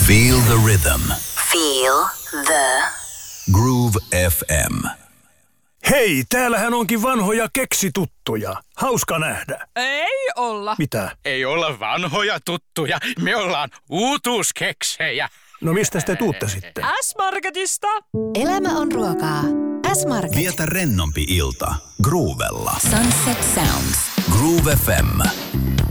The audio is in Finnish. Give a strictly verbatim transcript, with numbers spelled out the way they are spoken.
Feel the rhythm. Feel the Groove F M. Hei, täällähän onkin vanhoja keksituttuja. Hauska nähdä. Ei olla. Mitä? Ei olla vanhoja tuttuja. Me ollaan uutuuskeksejä. No mistä te tuutte sitten? S-Marketista. Elämä on ruokaa. S-Market. Vietä rennompi ilta Groovella. Sunset Sounds. Groove F M.